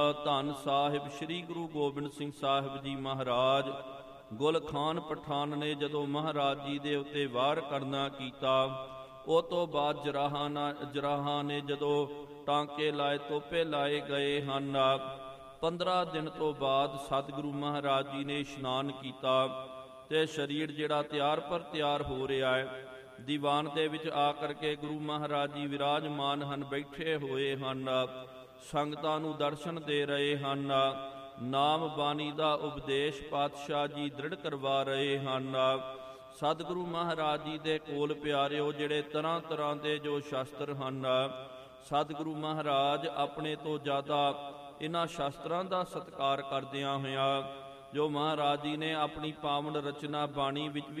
ਧੰਨ ਸਾਹਿਬ ਸ੍ਰੀ ਗੁਰੂ ਗੋਬਿੰਦ ਸਿੰਘ ਸਾਹਿਬ ਜੀ ਮਹਾਰਾਜ। ਗੁਲ ਖਾਨ ਪਠਾਨ ਨੇ ਜਦੋਂ ਮਹਾਰਾਜ ਜੀ ਦੇ ਉੱਤੇ ਵਾਰ ਕਰਨਾ ਕੀਤਾ, ਉਹ ਤੋਂ ਬਾਅਦ ਜਰਾਹਾਂ ਨੇ ਜਦੋਂ ਟਾਂਕੇ ਲਾਏ, ਤੋਪੇ ਲਾਏ ਗਏ ਹਨ। 15 ਦਿਨ ਤੋਂ ਬਾਅਦ ਸਤਿਗੁਰੂ ਮਹਾਰਾਜ ਜੀ ਨੇ ਇਸ਼ਨਾਨ ਕੀਤਾ ਤੇ ਸਰੀਰ ਜਿਹੜਾ ਤਿਆਰ ਪਰ ਤਿਆਰ ਹੋ ਰਿਹਾ ਹੈ। ਦੀਵਾਨ ਦੇ ਵਿੱਚ ਆ ਕਰਕੇ ਗੁਰੂ ਮਹਾਰਾਜ ਜੀ ਵਿਰਾਜਮਾਨ ਹਨ, ਬੈਠੇ ਹੋਏ ਹਨ, ਸੰਗਤਾਂ ਨੂੰ ਦਰਸ਼ਨ ਦੇ ਰਹੇ ਹਨ। ਨਾਮ ਬਾਣੀ ਦਾ ਉਪਦੇਸ਼ ਪਾਤਸ਼ਾਹ ਜੀ ਦ੍ਰਿੜ ਕਰਵਾ ਰਹੇ ਹਨ। ਸਤਿਗੁਰੂ ਮਹਾਰਾਜ ਜੀ ਦੇ ਕੋਲ ਪਿਆਰਿਓ ਜਿਹੜੇ ਤਰ੍ਹਾਂ ਤਰ੍ਹਾਂ ਦੇ ਜੋ ਸ਼ਾਸਤਰ ਹਨ, ਸਤਿਗੁਰੂ ਮਹਾਰਾਜ ਆਪਣੇ ਤੋਂ ਜ਼ਿਆਦਾ ਇਹਨਾਂ ਸ਼ਾਸਤਰਾਂ ਦਾ ਸਤਿਕਾਰ ਕਰਦਿਆਂ ਹੋਇਆਂ ਜੋ ਮਹਾਰਾਜ ਜੀ ਨੇ ਆਪਣੀ ਪਾਵਨ ਰਚਨਾ ਬਾਣੀ ਵਿੱਚ